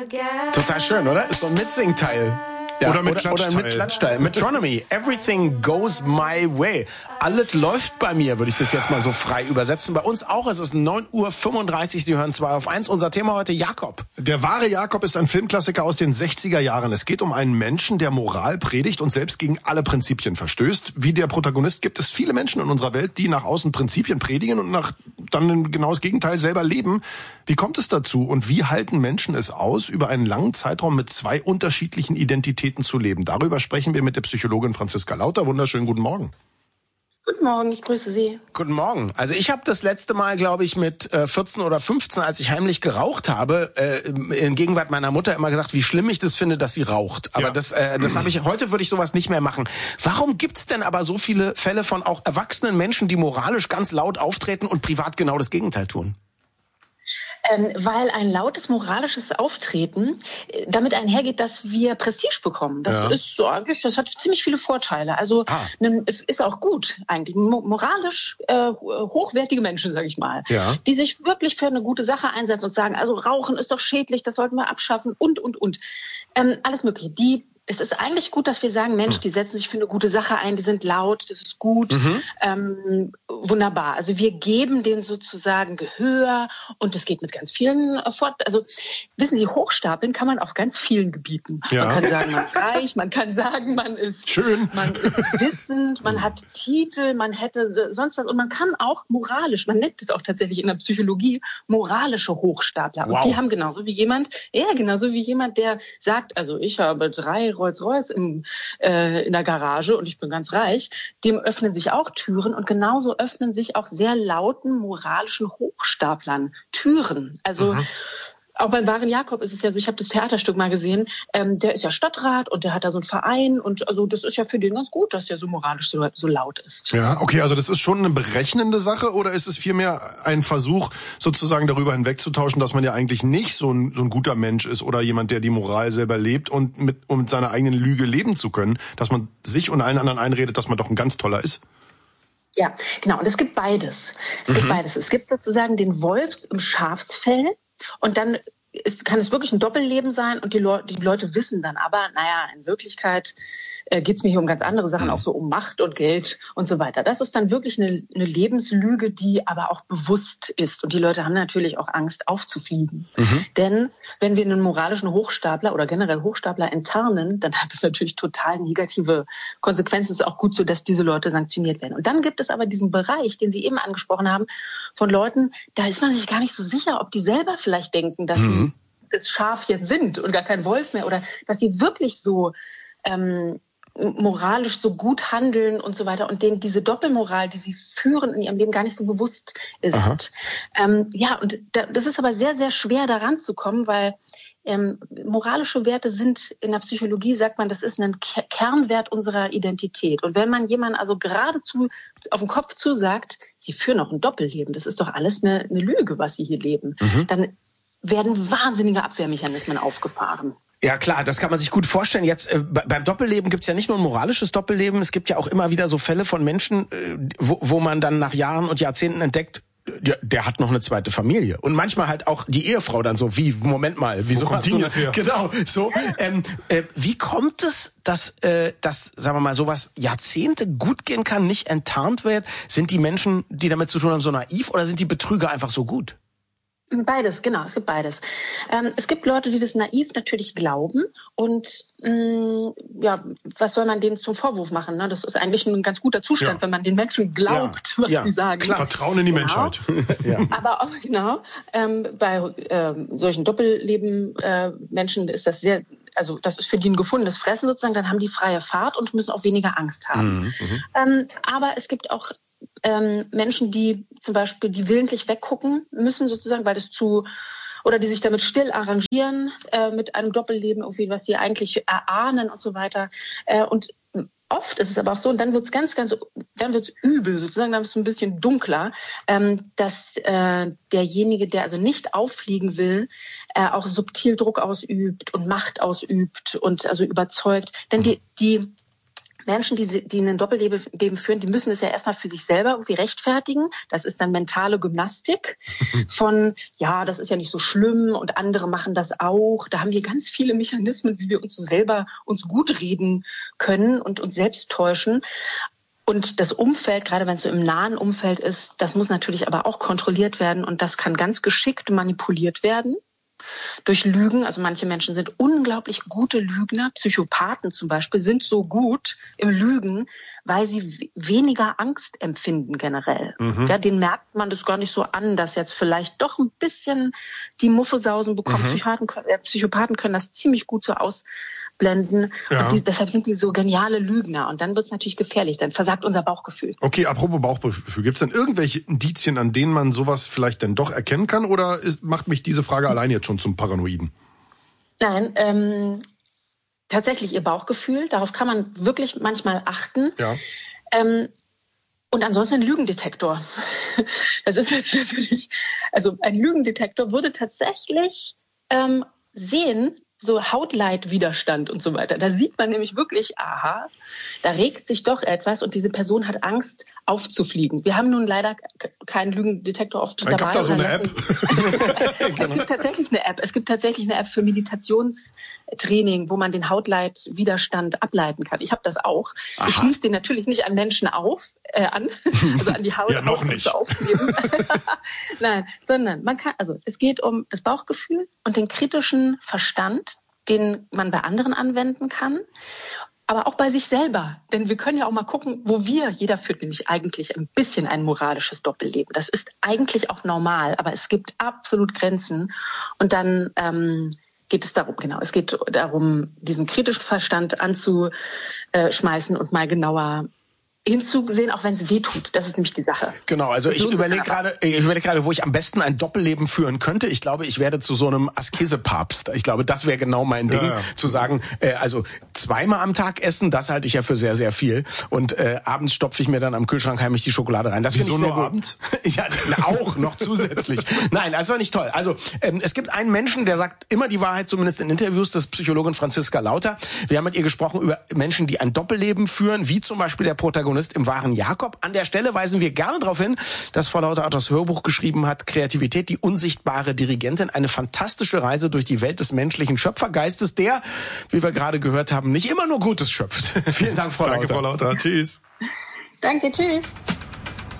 Total schön, oder? Ist so ein Mitsingteil. Ja, oder mit Klatschteil. Metronomy. Everything goes my way. Alles läuft bei mir, würde ich das jetzt mal so frei übersetzen. Bei uns auch. Es ist 9:35 Uhr. Sie hören 2 auf 1. Unser Thema heute Jakob. Der wahre Jakob ist ein Filmklassiker aus den 60er Jahren. Es geht um einen Menschen, der Moral predigt und selbst gegen alle Prinzipien verstößt. Wie der Protagonist gibt es viele Menschen in unserer Welt, die nach außen Prinzipien predigen und dann genau das Gegenteil selber leben. Wie kommt es dazu und wie halten Menschen es aus, über einen langen Zeitraum mit 2 unterschiedlichen Identitäten zu leben? Darüber sprechen wir mit der Psychologin Franziska Lauter. Wunderschönen guten Morgen. Guten Morgen, ich grüße Sie. Guten Morgen. Also ich habe das letzte Mal, glaube ich, mit 14 oder 15, als ich heimlich geraucht habe, in Gegenwart meiner Mutter immer gesagt, wie schlimm ich das finde, dass sie raucht. Aber das habe ich, heute würde ich sowas nicht mehr machen. Warum gibt's denn aber so viele Fälle von auch erwachsenen Menschen, die moralisch ganz laut auftreten und privat genau das Gegenteil tun? Weil ein lautes moralisches Auftreten damit einhergeht, dass wir Prestige bekommen. Das ist so, das hat ziemlich viele Vorteile. Also es ist auch gut eigentlich. Moralisch hochwertige Menschen, sage ich mal, die sich wirklich für eine gute Sache einsetzen und sagen, also Rauchen ist doch schädlich, das sollten wir abschaffen und. Alles Mögliche. Es ist eigentlich gut, dass wir sagen, Mensch, die setzen sich für eine gute Sache ein, die sind laut, das ist gut, wunderbar. Also wir geben denen sozusagen Gehör und es geht mit ganz vielen fort. Also wissen Sie, hochstapeln kann man auf ganz vielen Gebieten. Ja. Man kann sagen, man ist reich, man kann sagen, man ist schön, man ist wissend, man hat Titel, man hätte sonst was und man kann auch moralisch, man nennt es auch tatsächlich in der Psychologie, moralische Hochstapler. Wow. Und die haben genauso wie jemand, der sagt, also ich habe 3 Rolls-Royce in der Garage und ich bin ganz reich, dem öffnen sich auch Türen und genauso öffnen sich auch sehr lauten moralischen Hochstaplern Türen. Also auch beim wahren Jakob ist es ja so, ich habe das Theaterstück mal gesehen, der ist ja Stadtrat und der hat da so einen Verein und also das ist ja für den ganz gut, dass der so moralisch so laut ist. Ja, okay, also das ist schon eine berechnende Sache oder ist es vielmehr ein Versuch, sozusagen darüber hinwegzutauschen, dass man ja eigentlich nicht so ein guter Mensch ist oder jemand, der die Moral selber lebt und um mit seiner eigenen Lüge leben zu können, dass man sich und allen anderen einredet, dass man doch ein ganz toller ist? Ja, genau, und es gibt beides. Es gibt sozusagen den Wolfs im Schafsfell. Und dann kann es wirklich ein Doppelleben sein und die Leute wissen dann aber, naja, in Wirklichkeit geht es mir hier um ganz andere Sachen, auch so um Macht und Geld und so weiter. Das ist dann wirklich eine Lebenslüge, die aber auch bewusst ist. Und die Leute haben natürlich auch Angst, aufzufliegen. Denn wenn wir einen moralischen Hochstapler oder generell Hochstapler enttarnen, dann hat das natürlich total negative Konsequenzen. Es ist auch gut so, dass diese Leute sanktioniert werden. Und dann gibt es aber diesen Bereich, den Sie eben angesprochen haben, von Leuten, da ist man sich gar nicht so sicher, ob die selber vielleicht denken, dass sie das Schaf jetzt sind und gar kein Wolf mehr oder dass sie wirklich so moralisch so gut handeln und so weiter und denen diese Doppelmoral, die sie führen in ihrem Leben, gar nicht so bewusst ist. Das ist aber sehr, sehr schwer daran zu kommen, weil moralische Werte sind, in der Psychologie sagt man, das ist ein Kernwert unserer Identität. Und wenn man jemandem also geradezu auf den Kopf zusagt, sie führen auch ein Doppelleben, das ist doch alles eine Lüge, was sie hier leben, dann werden wahnsinnige Abwehrmechanismen aufgefahren. Ja klar, das kann man sich gut vorstellen. Jetzt beim Doppelleben gibt's ja nicht nur ein moralisches Doppelleben, es gibt ja auch immer wieder so Fälle von Menschen, wo man dann nach Jahren und Jahrzehnten entdeckt, der hat noch eine zweite Familie. Und manchmal halt auch die Ehefrau dann so, wie, Moment mal, wieso hast du jetzt her? Genau, so. Wie kommt es, dass sagen wir mal, sowas Jahrzehnte gut gehen kann, nicht enttarnt wird? Sind die Menschen, die damit zu tun haben, so naiv oder sind die Betrüger einfach so gut? Beides, genau, es gibt beides. Es gibt Leute, die das naiv natürlich glauben und was soll man denen zum Vorwurf machen? Ne? Das ist eigentlich ein ganz guter Zustand, wenn man den Menschen glaubt, was sie sagen. Klar, Vertrauen in die Menschheit. Aber auch bei solchen Doppelleben-Menschen ist das sehr, also das ist für die ein gefundenes Fressen sozusagen, dann haben die freie Fahrt und müssen auch weniger Angst haben. Aber es gibt auch Menschen, die zum Beispiel die willentlich weggucken müssen sozusagen, weil das oder die sich damit still arrangieren mit einem Doppelleben, irgendwie, was sie eigentlich erahnen und so weiter. Und oft ist es aber auch so, und dann wird es dann wird's übel sozusagen, dann ist es ein bisschen dunkler, dass derjenige, der also nicht auffliegen will, auch subtil Druck ausübt und Macht ausübt und also überzeugt. Denn Menschen, die ein Doppelleben führen, die müssen es ja erstmal für sich selber irgendwie rechtfertigen. Das ist dann mentale Gymnastik von, ja, das ist ja nicht so schlimm und andere machen das auch. Da haben wir ganz viele Mechanismen, wie wir uns so selber gut reden können und uns selbst täuschen. Und das Umfeld, gerade wenn es so im nahen Umfeld ist, das muss natürlich aber auch kontrolliert werden und das kann ganz geschickt manipuliert werden. Durch Lügen, also manche Menschen sind unglaublich gute Lügner, Psychopathen zum Beispiel sind so gut im Lügen, weil sie weniger Angst empfinden generell. Ja, denen merkt man das gar nicht so an, dass jetzt vielleicht doch ein bisschen die Muffesausen bekommen. Psychopathen können das ziemlich gut so ausblenden und deshalb sind die so geniale Lügner und dann wird es natürlich gefährlich, dann versagt unser Bauchgefühl. Okay, apropos Bauchgefühl, gibt es denn irgendwelche Indizien, an denen man sowas vielleicht denn doch erkennen kann oder macht mich diese Frage allein jetzt schon zum Paranoiden? Nein, tatsächlich ihr Bauchgefühl, darauf kann man wirklich manchmal achten. Ja. Und ansonsten ein Lügendetektor. Das ist jetzt natürlich, also ein Lügendetektor würde tatsächlich sehen, so Hautleitwiderstand und so weiter. Da sieht man nämlich wirklich, aha, da regt sich doch etwas und diese Person hat Angst aufzufliegen. Wir haben nun leider keinen Lügendetektor oft dabei. Es gibt da so eine App. Es gibt tatsächlich eine App für Meditationstraining, wo man den Hautleitwiderstand ableiten kann. Ich habe das auch. Aha. Ich schließe den natürlich nicht an Menschen an, also an die Haut. Ja, noch nicht. Nein, sondern man kann, also es geht um das Bauchgefühl und den kritischen Verstand, den man bei anderen anwenden kann, aber auch bei sich selber. Denn wir können ja auch mal gucken, jeder führt nämlich eigentlich ein bisschen ein moralisches Doppelleben. Das ist eigentlich auch normal, aber es gibt absolut Grenzen. Und dann geht es darum, diesen kritischen Verstand anzuschmeißen und mal genauer hinzusehen, auch wenn es weh tut. Das ist nämlich die Sache. Genau, also ich überlege gerade, wo ich am besten ein Doppelleben führen könnte. Ich glaube, ich werde zu so einem Askese-Papst. Ich glaube, das wäre genau mein Ding, zu sagen, also zweimal am Tag essen, das halte ich ja für sehr, sehr viel. Und abends stopfe ich mir dann am Kühlschrank heimlich die Schokolade rein. Das finde ich sehr gut. Abends? Ja, auch noch zusätzlich. Nein, das war nicht toll. Also es gibt einen Menschen, der sagt immer die Wahrheit, zumindest in Interviews, das ist Psychologin Franziska Lauter. Wir haben mit ihr gesprochen über Menschen, die ein Doppelleben führen, wie zum Beispiel der Protagonist im wahren Jakob. An der Stelle weisen wir gerne darauf hin, dass Frau Lauter auch das Hörbuch geschrieben hat, Kreativität, die unsichtbare Dirigentin, eine fantastische Reise durch die Welt des menschlichen Schöpfergeistes, der, wie wir gerade gehört haben, nicht immer nur Gutes schöpft. Vielen Dank, Frau Lauter. Danke, Frau Lauter. Tschüss. Danke, tschüss.